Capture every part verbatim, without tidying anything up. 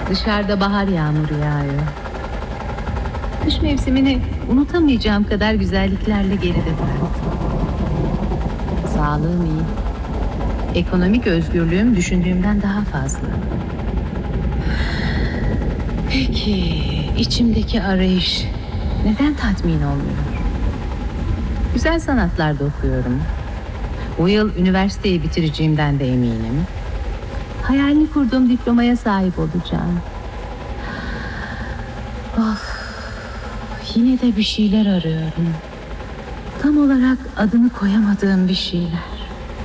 Dışarıda bahar yağmuru yağıyor. Kış mevsimini unutamayacağım kadar güzelliklerle geride bıraktım. Sağlığım iyi. Ekonomik özgürlüğüm düşündüğümden daha fazla. Peki içimdeki arayış neden tatmin olmuyor? Güzel sanatlarda okuyorum. Bu yıl üniversiteyi bitireceğimden de eminim. Hayalini kurduğum diplomaya sahip olacağım. Of, yine de bir şeyler arıyorum. Tam olarak adını koyamadığım bir şeyler.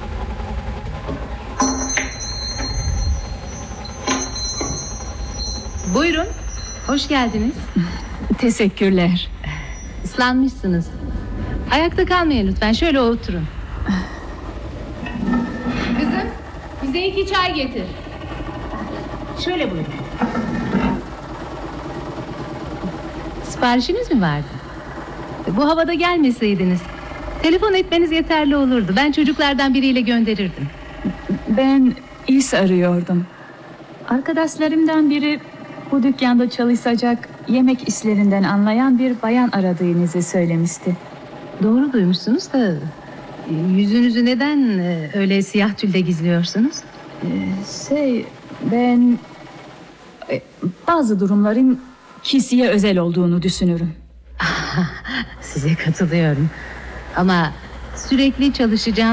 Buyurun, hoş geldiniz. Teşekkürler. Islanmışsınız. Ayakta kalmayın lütfen, şöyle oturun. Kızım, bize iki çay getir. Şöyle buyurun. Siparişiniz mi vardı? Bu havada gelmeseydiniz telefon etmeniz yeterli olurdu. Ben çocuklardan biriyle gönderirdim. Ben iş arıyordum. Arkadaşlarımdan biri bu dükkanda çalışacak, yemek işlerinden anlayan bir bayan aradığınızı söylemişti. Doğru duymuşsunuz da yüzünüzü neden öyle siyah tülde gizliyorsunuz? Ee, şey ben e, bazı durumların kişiye özel olduğunu düşünürüm. Size katılıyorum. Ama sürekli çalışacağım